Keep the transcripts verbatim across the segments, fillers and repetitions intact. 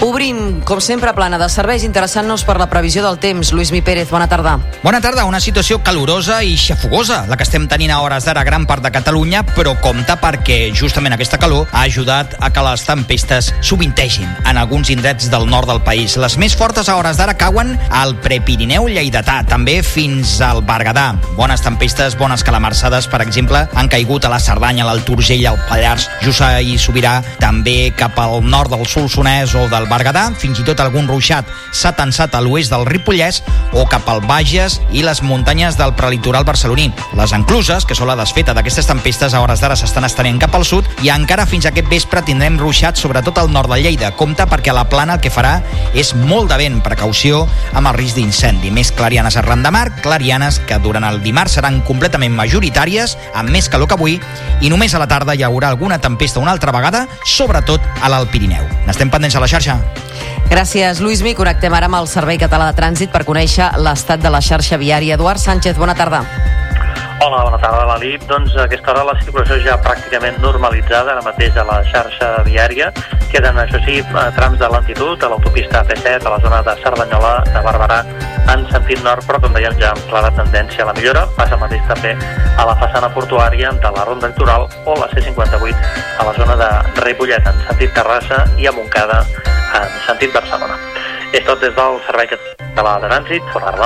Obrim, com sempre, plana de serveis, interessant-nos per la previsió del temps. Lluís Mi Pérez, bona tarda. Bona tarda, una situació calorosa i xafogosa, la que estem tenint a hores d'ara a gran part de Catalunya, però compte perquè justament aquesta calor ha ajudat a que les tempestes sovintegin en alguns indrets del nord del país. Les més fortes a hores d'ara cauen al Prepirineu lleidatà, també fins al Berguedà. Bones tempestes, bones calamarsades, per exemple, han caigut a la Cerdanya, l'Alt Urgell, al Pallars, Jussà i Sobirà, també cap al nord del Solsonès o del Berguedà, fins i tot algun ruixat s'ha tensat a l'oest del Ripollès o cap al Bages i les muntanyes del prelitoral barceloní. Les encluses, que són la desfeta d'aquestes tempestes, a hores d'ara s'estan estenent cap al sud i encara fins aquest vespre tindrem ruixats sobretot al nord de Lleida. Compte perquè a la plana el que farà és molt de vent, precaució amb el risc d'incendi. Més clarianes arran de mar, clarianes que durant el dimarts seran completament majoritàries, amb més calor que avui, i només a la tarda hi haurà alguna tempesta una altra vegada, sobretot a l'Alt Pirineu. N'estem pendents a la xarxa. Gràcies, Lluís Mi. Connectem ara amb el Servei Català de Trànsit per conèixer l'estat de la xarxa viària. Eduard Sánchez, bona tarda. Hola, bona tarda, Lali. Doncs a aquesta hora la circulació ja pràcticament normalitzada, ara mateix a la xarxa viària. Queden, això sí, trams de lentitud a l'autopista A P set, a la zona de Cerdanyola, de Barberà, en sentit nord, però com dèiem ja amb clara tendència a la millora. Passa el mateix també a la façana portuària de la Ronda Litoral o la C cinquanta vuit a la zona de Ripollet, en sentit Terrassa, i a Montcada, en sentit Barcelona. És tot des del Servei Català de Trànsit. Bona tarda.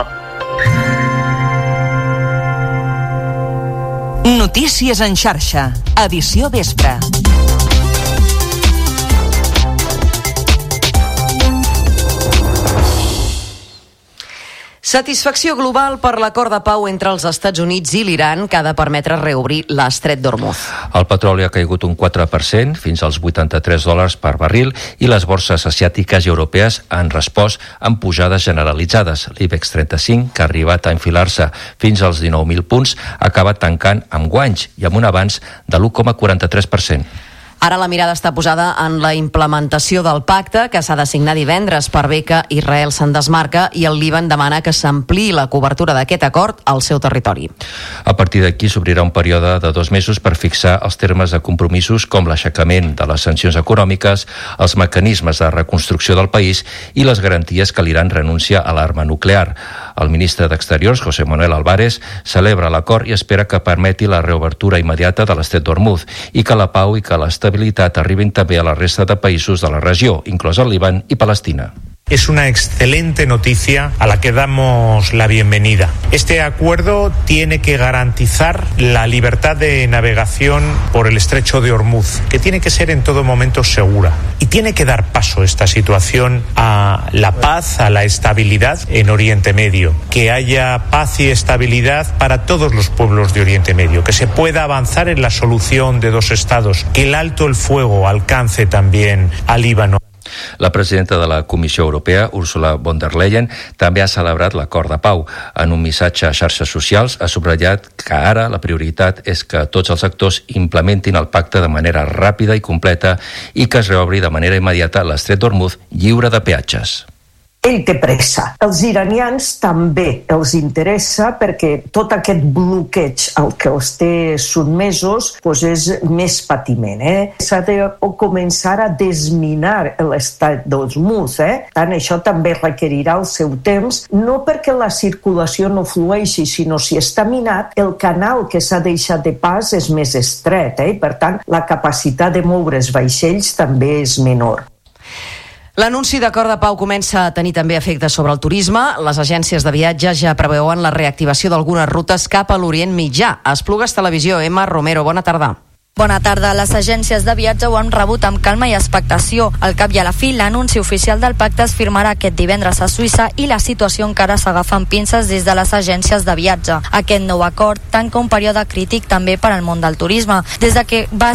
Notícies en xarxa, edició vespre. Satisfacció global per l'acord de pau entre els Estats Units i l'Iran que ha de permetre reobrir l'estret d'Hormuz. El petroli ha caigut un quatre per cent, fins als vuitanta-tres dòlars per barril, i les borses asiàtiques i europees han respost amb pujades generalitzades. L'IBEX trenta-cinc, que ha arribat a enfilar-se fins als dinou mil punts, ha acabat tancant amb guanys i amb un avanç de l'u coma quaranta-tres per cent. Ara la mirada està posada en la implementació del pacte que s'ha de signar divendres per bé que Israel se'n desmarca i el Líban demana que s'ampliï la cobertura d'aquest acord al seu territori. A partir d'aquí s'obrirà un període de dos mesos per fixar els termes de compromisos com l'aixecament de les sancions econòmiques, els mecanismes de reconstrucció del país i les garanties que l'Iran renuncia a l'arma nuclear. El ministre d'Exteriors, José Manuel Álvarez, celebra l'acord i espera que permeti la reobertura immediata de l'estret d'Hormuz i que la pau i que l'estabilitat arribin també a la resta de països de la regió, inclòs el Líban i Palestina. Es una excelente noticia a la que damos la bienvenida. Este acuerdo tiene que garantizar la libertad de navegación por el estrecho de Hormuz, que tiene que ser en todo momento segura. Y tiene que dar paso esta situación a la paz, a la estabilidad en Oriente Medio. Que haya paz y estabilidad para todos los pueblos de Oriente Medio. Que se pueda avanzar en la solución de dos estados. Que el alto el fuego alcance también al Líbano. La presidenta de la Comissió Europea, Ursula von der Leyen, també ha celebrat l'acord de pau. En un missatge a xarxes socials ha subratllat que ara la prioritat és que tots els actors implementin el pacte de manera ràpida i completa i que es reobri de manera immediata l'estret d'Hormuz lliure de peatges. Ell té pressa. Els iranians també els interessa perquè tot aquest bloqueig al que els té sotmesos doncs és més patiment. Eh? S'ha de començar a desminar l'estat d'Hormuz. Eh? Tant això també requerirà el seu temps, no perquè la circulació no flueixi, sinó si està minat, el canal que s'ha deixat de pas és més estret. Eh? Per tant, la capacitat de moure's vaixells també és menor. L'anunci d'acord de pau comença a tenir també efectes sobre el turisme. Les agències de viatge ja preveuen la reactivació d'algunes rutes cap a l'Orient Mitjà. Esplugues Televisió, Emma Romero, bona tarda. Bona tarda. Les agències de viatge ho han rebut amb calma i expectació. Al cap i a la fi, l'anunci oficial del pacte es firmarà aquest divendres a Suïssa i la situació encara s'agafa amb pinces des de les agències de viatge. Aquest nou acord tanca un període crític també per al món del turisme. Des de que va